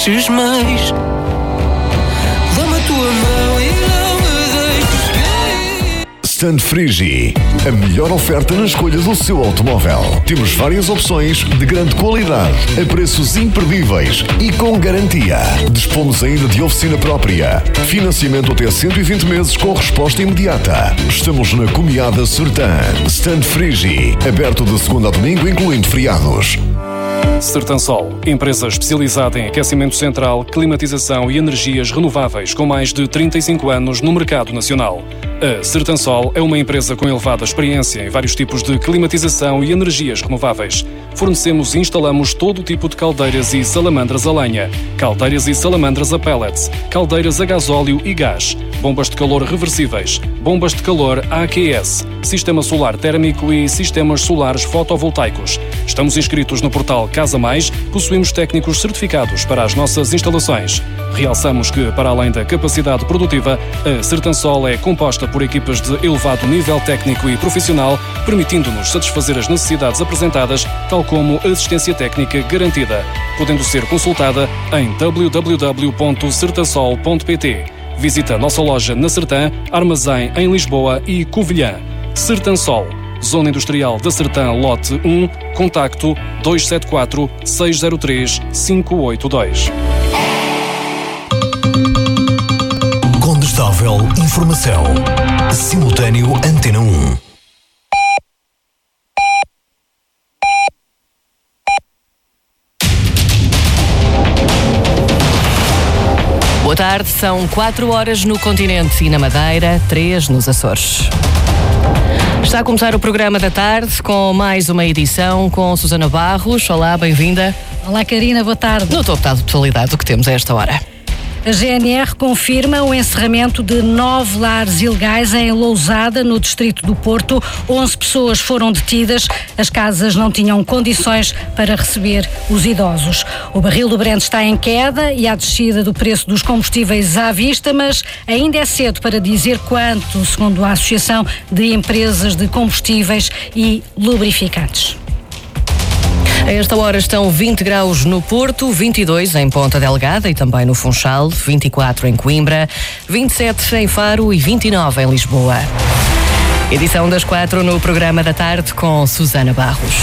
deixes mais. Dá-me a tua mão e não me deixes cair. Stand Frigi, a melhor oferta na escolha do seu automóvel. Temos várias opções de grande qualidade, a preços imperdíveis e com garantia. Dispomos ainda de oficina própria. Financiamento até 120 meses com resposta imediata. Estamos na Comiada Sertã. Stand Frigi, aberto de segunda a domingo, incluindo feriados. Sertansol, empresa especializada em aquecimento central, climatização e energias renováveis com mais de 35 anos no mercado nacional. A Sertansol é uma empresa com elevada experiência em vários tipos de climatização e energias renováveis. Fornecemos e instalamos todo o tipo de caldeiras e salamandras a lenha, caldeiras e salamandras a pellets, caldeiras a gasóleo e gás, bombas de calor reversíveis, bombas de calor AQS, sistema solar térmico e sistemas solares fotovoltaicos. Estamos inscritos no portal Casa Mais, possuímos técnicos certificados para as nossas instalações. Realçamos que, para além da capacidade produtiva, a Sertansol é composta por equipas de elevado nível técnico e profissional, permitindo-nos satisfazer as necessidades apresentadas, tal como assistência técnica garantida, podendo ser consultada em www.sertansol.pt. Visita a nossa loja na Sertã, armazém em Lisboa e Covilhã. Sertansol, Zona Industrial da Sertã, lote 1, contacto 274 603 582. Condestável Informação. Simultâneo Antena 1. Boa tarde, são 4 horas no continente e na Madeira, 3 nos Açores. Está a começar o programa da tarde com mais uma edição com Susana Barros. Olá, bem-vinda. Olá, Karina, boa tarde. No topo da atualidade, o que temos a esta hora? A GNR confirma o encerramento de 9 lares ilegais em Lousada, no distrito do Porto. 11 pessoas foram detidas. As casas não tinham condições para receber os idosos. O barril do Brent está em queda e há descida do preço dos combustíveis à vista, mas ainda é cedo para dizer quanto, segundo a Associação de Empresas de Combustíveis e Lubrificantes. A esta hora estão 20 graus no Porto, 22 em Ponta Delgada e também no Funchal, 24 em Coimbra, 27 em Faro e 29 em Lisboa. Edição das 4 no programa da tarde com Susana Barros.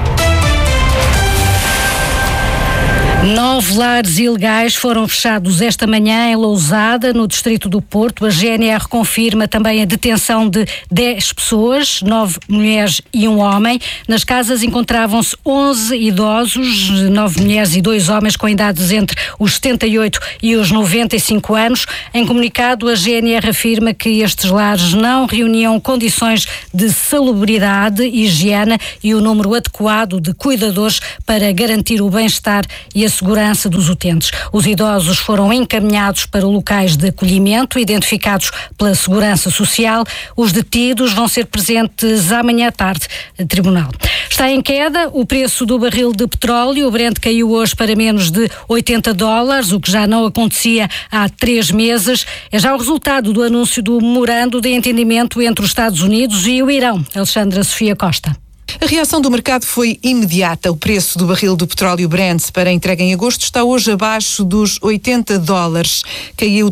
9 lares ilegais foram fechados esta manhã em Lousada, no distrito do Porto. A GNR confirma também a detenção de 10 pessoas, 9 mulheres e 1 homem. Nas casas encontravam-se 11 idosos, 9 mulheres e 2 homens com idades entre os 78 e os 95 anos. Em comunicado, a GNR afirma que estes lares não reuniam condições de salubridade, higiene e o número adequado de cuidadores para garantir o bem-estar e a segurança dos utentes. Os idosos foram encaminhados para locais de acolhimento identificados pela Segurança Social. Os detidos vão ser presentes amanhã à tarde no tribunal. Está em queda o preço do barril de petróleo. O Brent caiu hoje para menos de $80, o que já não acontecia há 3 meses. É já o resultado do anúncio do memorando de entendimento entre os Estados Unidos e o Irão. Alexandra Sofia Costa. A reação do mercado foi imediata. O preço do barril do petróleo Brent para entrega em agosto está hoje abaixo dos $80. Caiu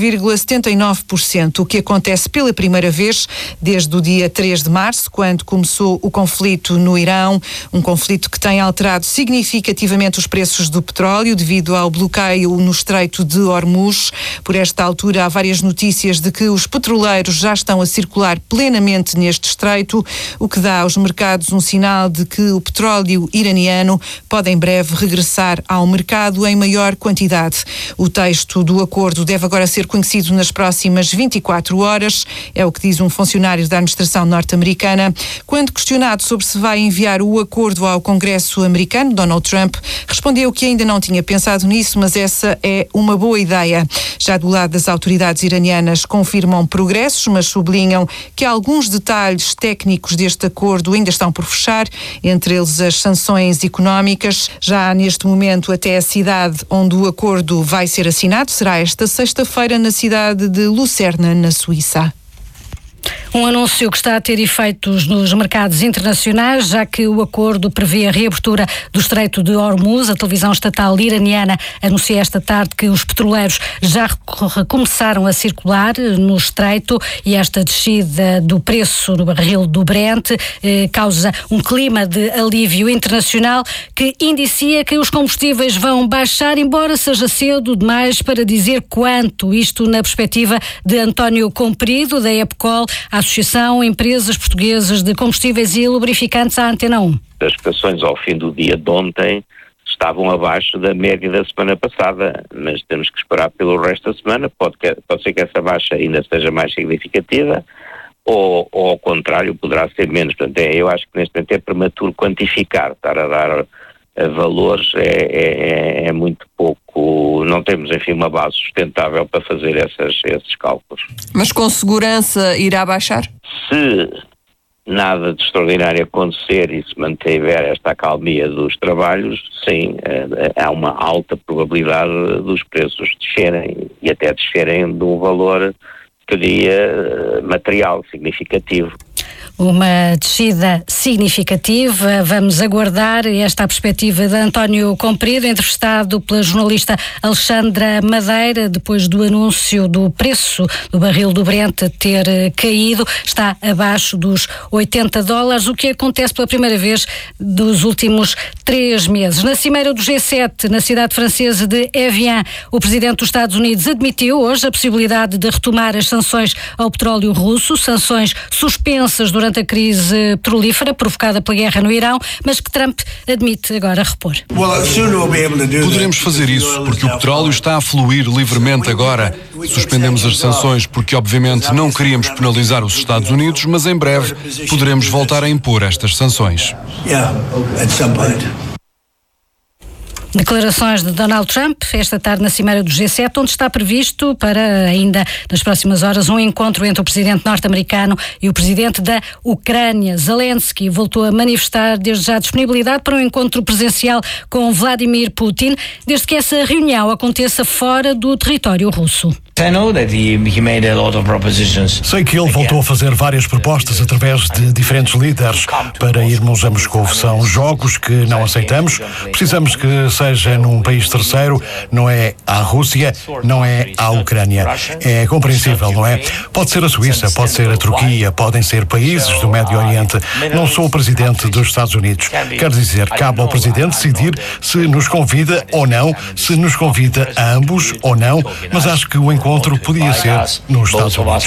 3,79%, o que acontece pela primeira vez desde o dia 3 de março, quando começou o conflito no Irão. Um conflito que tem alterado significativamente os preços do petróleo devido ao bloqueio no Estreito de Hormuz. Por esta altura, há várias notícias de que os petroleiros já estão a circular plenamente neste estreito, o que dá aos mercados um sinal de que o petróleo iraniano pode em breve regressar ao mercado em maior quantidade. O texto do acordo deve agora ser conhecido nas próximas 24 horas, é o que diz um funcionário da administração norte-americana. Quando questionado sobre se vai enviar o acordo ao Congresso americano, Donald Trump respondeu que ainda não tinha pensado nisso, mas essa é uma boa ideia. Já do lado das autoridades iranianas confirmam progressos, mas sublinham que alguns detalhes técnicos deste acordo ainda estão por fechar, entre eles as sanções económicas. Já neste momento, até a cidade onde o acordo vai ser assinado será esta sexta-feira na cidade de Lucerna, na Suíça. Um anúncio que está a ter efeitos nos mercados internacionais, já que o acordo prevê a reabertura do Estreito de Hormuz. A televisão estatal iraniana anuncia esta tarde que os petroleiros já começaram a circular no Estreito e esta descida do preço do barril do Brent causa um clima de alívio internacional que indicia que os combustíveis vão baixar, embora seja cedo demais para dizer quanto. Isto na perspectiva de António Comprido, da EPCOL, a Associação Empresas Portuguesas de Combustíveis e Lubrificantes, à Antena 1. As cotações ao fim do dia de ontem estavam abaixo da média da semana passada, mas temos que esperar pelo resto da semana. Pode ser que essa baixa ainda seja mais significativa ou ao contrário, poderá ser menos. Portanto, eu acho que neste momento é prematuro quantificar, estar a dar valores é muito pouco, não temos, enfim, uma base sustentável para fazer esses cálculos. Mas com segurança irá baixar? Se nada de extraordinário acontecer e se mantiver esta acalmia dos trabalhos, sim, há uma alta probabilidade dos preços descerem e até descerem de um valor, seria material, significativo. Uma descida significativa. Vamos aguardar esta perspectiva de António Comprido, entrevistado pela jornalista Alexandra Madeira, depois do anúncio do preço do barril do Brent ter caído, está abaixo dos $80, o que acontece pela primeira vez dos últimos 3 meses. Na cimeira do G7, na cidade francesa de Evian, o presidente dos Estados Unidos admitiu hoje a possibilidade de retomar as sanções ao petróleo russo, sanções suspensas durante a crise petrolífera provocada pela guerra no Irão, mas que Trump admite agora repor. Poderemos fazer isso porque o petróleo está a fluir livremente agora. Suspendemos as sanções porque obviamente não queríamos penalizar os Estados Unidos, mas em breve poderemos voltar a impor estas sanções. Declarações de Donald Trump esta tarde na cimeira do G7, onde está previsto para ainda nas próximas horas um encontro entre o presidente norte-americano e o presidente da Ucrânia. Zelensky voltou a manifestar desde já a disponibilidade para um encontro presencial com Vladimir Putin, desde que essa reunião aconteça fora do território russo. Sei que ele voltou a fazer várias propostas através de diferentes líderes para irmos a Moscou. São jogos que não aceitamos. Precisamos que seja num país terceiro, não é a Rússia, não é a Ucrânia. É compreensível, não é? Pode ser a Suíça, pode ser a Turquia, podem ser países do Médio Oriente. Não sou o presidente dos Estados Unidos. Quer dizer, cabe ao presidente decidir se nos convida ou não, se nos convida a ambos ou não, mas acho que o encontro podia ser nos Estados Unidos.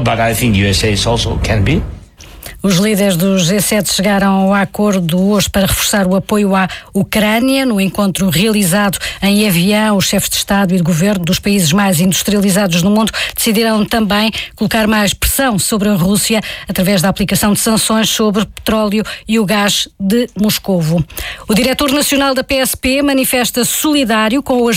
Os líderes do G7 chegaram a acordo hoje para reforçar o apoio à Ucrânia. No encontro realizado em Evian, os chefes de Estado e de Governo dos países mais industrializados do mundo decidiram também colocar mais pressão sobre a Rússia através da aplicação de sanções sobre o petróleo e o gás de Moscovo. O diretor nacional da PSP manifesta solidário com o